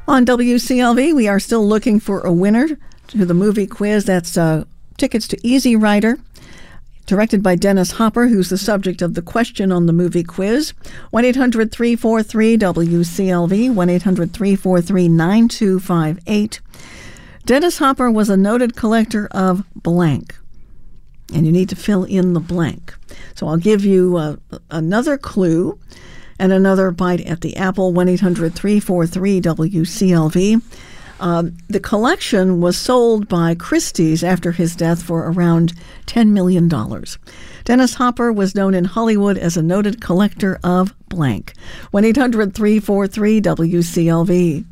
On WCLV, we are still looking for a winner to the movie quiz. That's tickets to Easy Rider, directed by Dennis Hopper, who's the subject of the question on the movie quiz. 1-800-343-WCLV, 1-800-343-9258. Dennis Hopper was a noted collector of blank, and you need to fill in the blank. So I'll give you another clue and another bite at the apple. 1-800-343-WCLV. The collection was sold by Christie's after his death for around $10 million. Dennis Hopper was known in Hollywood as a noted collector of blank. 1-800-343-WCLV.